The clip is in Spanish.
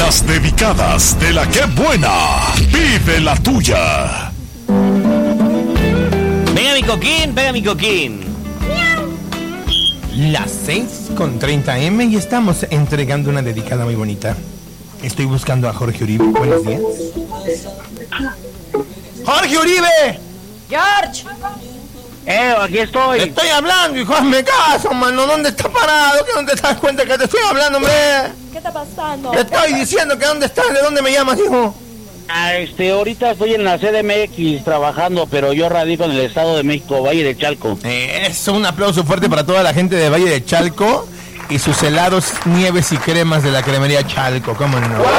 Las dedicadas de la que buena. Vive la tuya. Venga mi coquín, pega mi coquín. Las 6:30 AM y estamos entregando una dedicada muy bonita. Estoy buscando a Jorge Uribe. Buenos días. ¡Jorge Uribe! George. Aquí estoy. Te estoy hablando, hijo, hazme caso, mano. ¿Dónde estás parado? ¿Que dónde te das cuenta que te estoy hablando, hombre? ¿Qué está pasando? Te estoy diciendo que dónde estás, ¿de dónde me llamas, hijo? Ahorita estoy en la CDMX trabajando, pero yo radico en el Estado de México, Valle de Chalco. Eso, un aplauso fuerte para toda la gente de Valle de Chalco y sus helados, nieves y cremas de la cremería Chalco, ¿cómo no?